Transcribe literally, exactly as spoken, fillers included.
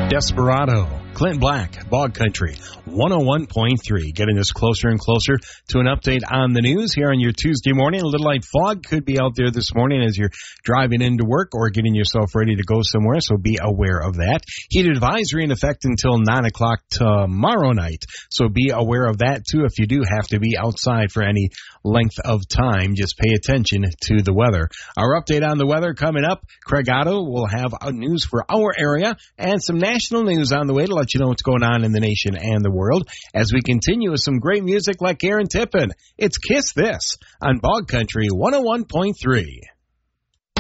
Desperado, Clint Black, Bog Country, one oh one point three. Getting us closer and closer to an update on the news here on your Tuesday morning. A little light fog could be out there this morning as you're driving into work or getting yourself ready to go somewhere, so be aware of that. Heat advisory in effect until nine o'clock tomorrow night, so be aware of that too. If you do have to be outside for any length of time, just pay attention to the weather. Our update on the weather coming up. Craig Otto will have news for our area and some national news on the way to let you know what's going on in the nation and the world as we continue with some great music like Aaron Tippin. It's Kiss This on Bog Country one oh one point three.